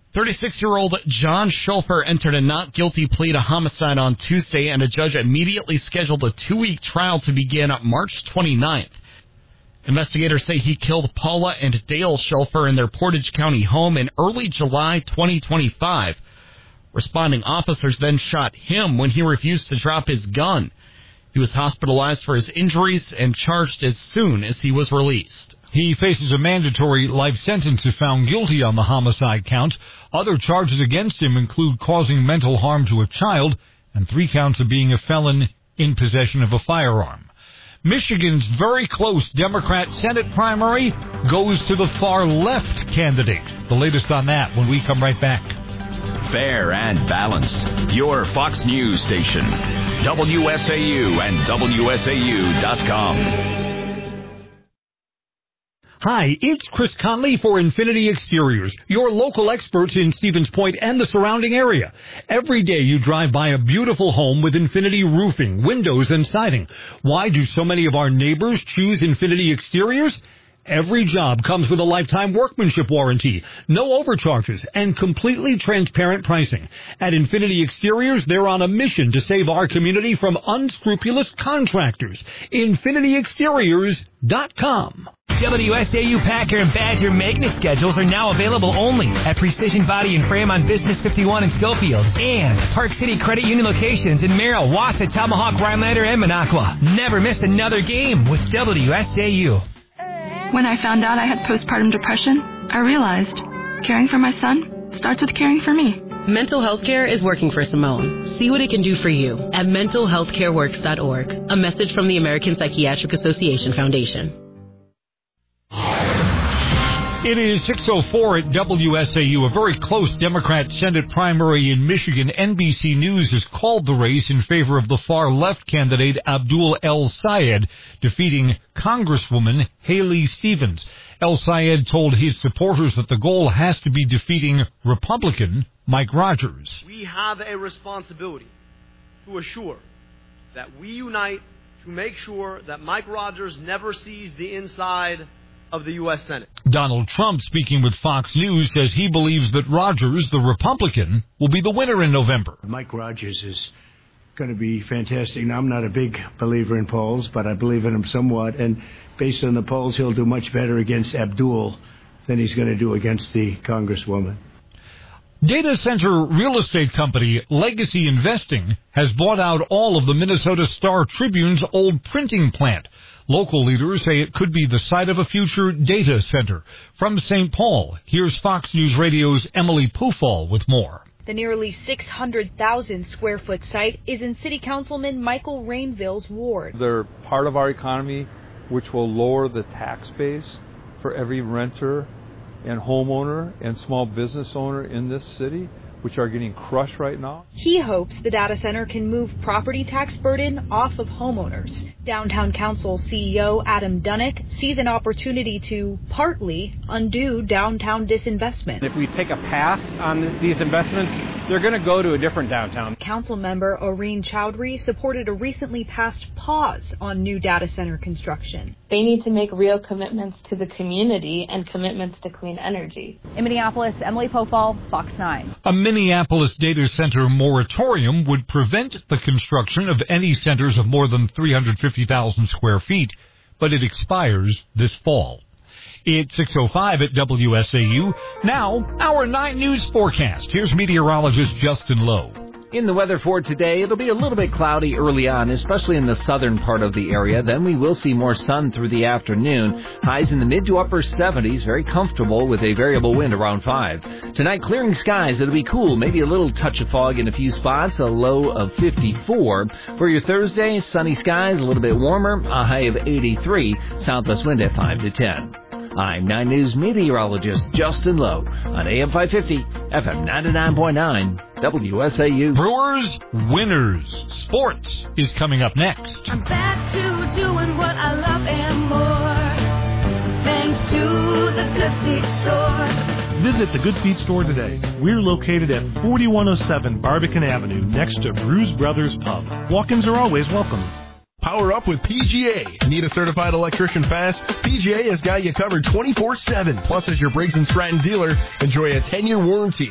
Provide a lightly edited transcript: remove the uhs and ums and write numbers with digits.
36-year-old John Schulfer entered a not guilty plea to homicide on Tuesday, and a judge immediately scheduled a 2-week trial to begin March 29th. Investigators say he killed Paula and Dale Schulfer in their Portage County home in early July 2025. Responding officers then shot him when he refused to drop his gun. He was hospitalized for his injuries and charged as soon as he was released. He faces a mandatory life sentence if found guilty on the homicide count. Other charges against him include causing mental harm to a child and 3 counts of being a felon in possession of a firearm. Michigan's very close Democrat Senate primary goes to the far left candidate. The latest on that when we come right back. Fair and balanced. Your Fox News station. WSAU and WSAU.com. Hi, it's Chris Conley for Infinity Exteriors, your local experts in Stevens Point and the surrounding area. Every day you drive by a beautiful home with Infinity roofing, windows, and siding. Why do so many of our neighbors choose Infinity Exteriors? Every job comes with a lifetime workmanship warranty, no overcharges, and completely transparent pricing. At Infinity Exteriors, they're on a mission to save our community from unscrupulous contractors. InfinityExteriors.com. WSAU Packer and Badger magnet schedules are now available only at Precision Body and Frame on Business 51 in Schofield and Park City Credit Union locations in Merrill, Wausau, Tomahawk, Rhinelander, and Minocqua. Never miss another game with WSAU. When I found out I had postpartum depression, I realized caring for my son starts with caring for me. Mental health care is working for Simone. See what it can do for you at mentalhealthcareworks.org. A message from the American Psychiatric Association Foundation. It is 6:04 at WSAU, a very close Democrat Senate primary in Michigan. NBC News has called the race in favor of the far-left candidate Abdul El-Sayed, defeating Congresswoman Haley Stevens. El-Sayed told his supporters that the goal has to be defeating Republican Mike Rogers. We have a responsibility to assure that we unite to make sure that Mike Rogers never sees the inside of the U.S. Senate. Donald Trump, speaking with Fox News, says he believes that Rogers, the Republican, will be the winner in November. Mike Rogers is going to be fantastic. Now, I'm not a big believer in polls, but I believe in him somewhat. And based on the polls, he'll do much better against Abdul than he's going to do against the Congresswoman. Data center real estate company Legacy Investing has bought out all of the Minnesota Star Tribune's old printing plant. Local leaders say it could be the site of a future data center. From St. Paul, here's Fox News Radio's Emily Pufall with more. The nearly 600,000 square foot site is in City Councilman Michael Rainville's ward. They're part of our economy, which will lower the tax base for every renter and homeowner and small business owner in this city, which are getting crushed right now. He hopes the data center can move property tax burden off of homeowners. Downtown Council CEO Adam Dunnick sees an opportunity to partly undo downtown disinvestment. If we take a pass on these investments, they're going to go to a different downtown. Council member Oreen Chowdhury supported a recently passed pause on new data center construction. They need to make real commitments to the community and commitments to clean energy. In Minneapolis, Emily Pofall, Fox 9. A Minneapolis data center moratorium would prevent the construction of any centers of more than 350,000 square feet, but it expires this fall. It's 6:05 at WSAU. Now, our 9 News forecast. Here's meteorologist Justin Lowe. In the weather for today, it'll be a little bit cloudy early on, especially in the southern part of the area. Then we will see more sun through the afternoon. Highs in the mid to upper 70s, very comfortable with a variable wind around 5. Tonight, clearing skies. It'll be cool, maybe a little touch of fog in a few spots, a low of 54. For your Thursday, sunny skies, a little bit warmer, a high of 83. Southwest wind at 5 to 10. I'm 9 News meteorologist Justin Lowe on AM 550, FM 99.9, WSAU. Brewers, winners. Sports is coming up next. I'm back to doing what I love and more, thanks to the Good Feet Store. Visit the Good Feet Store today. We're located at 4107 Barbican Avenue, next to Bruise Brothers Pub. Walk-ins are always welcome. Power up with PGA. Need a certified electrician fast? PGA has got you covered 24/7. Plus, as your Briggs & Stratton dealer, enjoy a 10-year warranty.